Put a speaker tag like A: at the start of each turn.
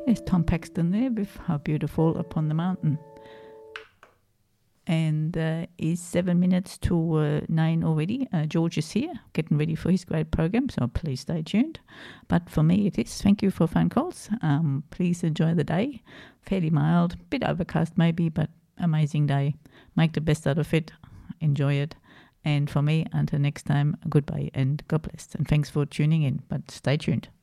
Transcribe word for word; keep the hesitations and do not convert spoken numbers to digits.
A: There's Tom Paxton there with How Beautiful Upon the Mountain. And uh, it's seven minutes to uh, nine already. Uh, George is here, getting ready for his great program, so please stay tuned. But for me, it is. Thank you for phone calls. Um, please enjoy the day. Fairly mild, bit overcast maybe, but amazing day. Make the best out of it. Enjoy it. And for me, until next time, goodbye and God bless. And thanks for tuning in. But stay tuned.